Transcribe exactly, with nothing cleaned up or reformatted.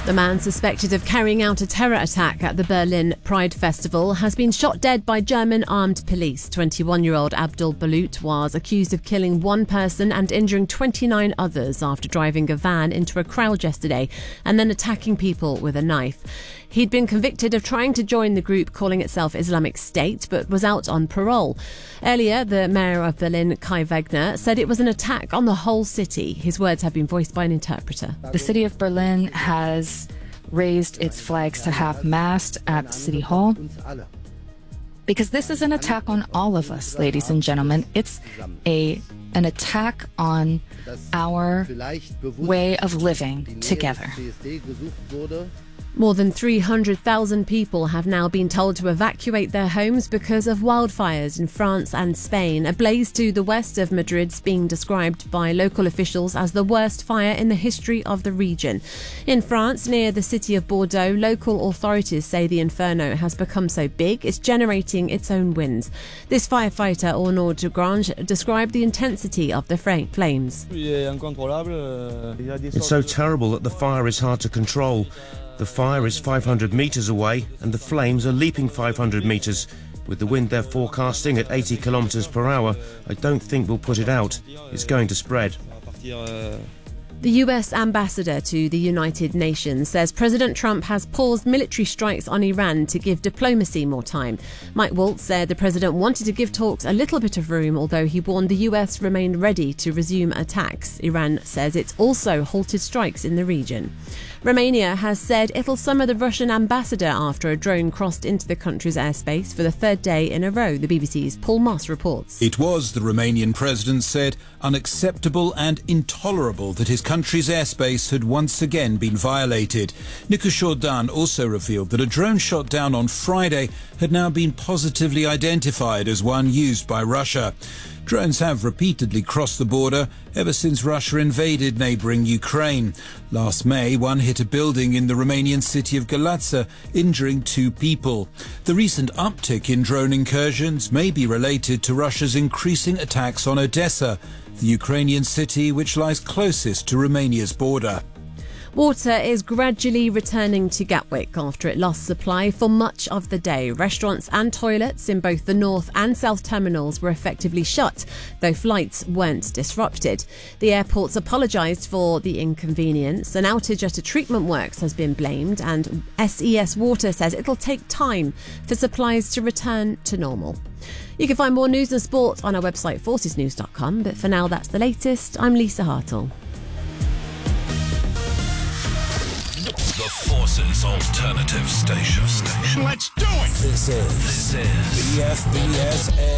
The man suspected of carrying out a terror attack at the Berlin Pride Festival has been shot dead by German armed police. twenty-one-year-old Abdul Balut was accused of killing one person and injuring twenty-nine others after driving a van into a crowd yesterday and then attacking people with a knife. He'd been convicted of trying to join the group calling itself Islamic State, but was out on parole. Earlier, the mayor of Berlin, Kai Wegner, said it was an attack on the whole city. His words have been voiced by an interpreter. The city of Berlin has raised its flags to half-mast at City Hall because this is an attack on all of us, ladies and gentlemen. It's a an attack on our way of living together. More than three hundred thousand people have now been told to evacuate their homes because of wildfires in France and Spain. A blaze to the west of Madrid's being described by local officials as the worst fire in the history of the region. In France, near the city of Bordeaux, local authorities say the inferno has become so big it's generating its own winds. This firefighter, Arnaud Degrange, described the intensity of the flames. It's so terrible that the fire is hard to control. The fire is five hundred metres away and the flames are leaping five hundred metres. With the wind they're forecasting at eighty kilometres per hour, I don't think we'll put it out. It's going to spread. The U S ambassador to the United Nations says President Trump has paused military strikes on Iran to give diplomacy more time. Mike Waltz said the president wanted to give talks a little bit of room, although he warned the U S remained ready to resume attacks. Iran says it's also halted strikes in the region. Romania has said it'll summon the Russian ambassador after a drone crossed into the country's airspace for the third day in a row, the B B C's Paul Moss reports. It was, the Romanian president said, unacceptable and intolerable that his country's airspace had once again been violated. Nicu Șordan also revealed that a drone shot down on Friday had now been positively identified as one used by Russia. Drones have repeatedly crossed the border ever since Russia invaded neighbouring Ukraine. Last May, one hit a building in the Romanian city of Galați, injuring two people. The recent uptick in drone incursions may be related to Russia's increasing attacks on Odessa, the Ukrainian city which lies closest to Romania's border. Water is gradually returning to Gatwick after it lost supply for much of the day. Restaurants and toilets in both the north and south terminals were effectively shut, though flights weren't disrupted. The airports apologised for the inconvenience. An outage at a treatment works has been blamed, and S E S Water says it'll take time for supplies to return to normal. You can find more news and sport on our website forces news dot com, but for now that's the latest. I'm Lisa Hartle. The Forces Alternative Station. Let's do it! This is, this is B F B S A.